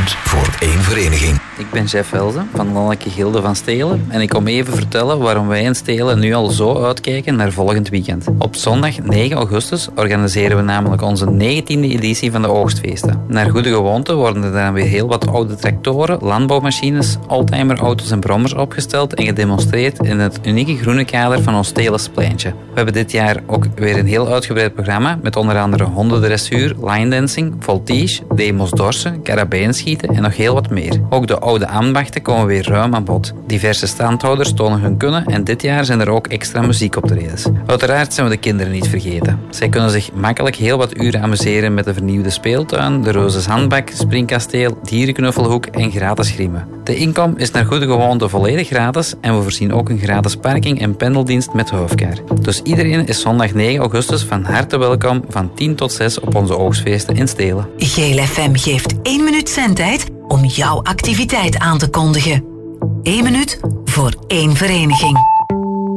minuut voor 1 vereniging. Ik ben Jeff Velzen van de Landelijke Gilde van Stelen en ik kom even vertellen waarom wij in Stelen nu al zo uitkijken naar volgend weekend. Op zondag 9 augustus organiseren we namelijk onze 19e editie van de oogstfeesten. Naar goede gewoonte worden er dan weer heel wat oude tractoren, landbouwmachines, oldtimerauto's en brommers opgesteld en gedemonstreerd in het unieke groene kader van ons Stelenspleintje. We hebben dit jaar ook weer een heel uitgebreid programma met onder andere hondendressuur, line dancing, voltige, demos dorsen, karabijnschieten en nog heel wat meer. Ook de oude ambachten komen weer ruim aan bod. Diverse standhouders tonen hun kunnen en dit jaar zijn er ook extra muziekoptredens. Uiteraard zijn we de kinderen niet vergeten. Zij kunnen zich makkelijk heel wat uren amuseren met de vernieuwde speeltuin, de Reuze Zandbak, springkasteel, dierenknuffelhoek en gratis griemen. De inkom is naar goede gewoonte volledig gratis en we voorzien ook een gratis parking en pendeldienst met hoofdkar. Dus iedereen is zondag 9 augustus van harte welkom van 10 tot 6 op onze oogstfeesten in Stelen. Geel FM geeft 1 minuut zendtijd om jouw activiteit aan te kondigen. 1 minuut voor 1 vereniging.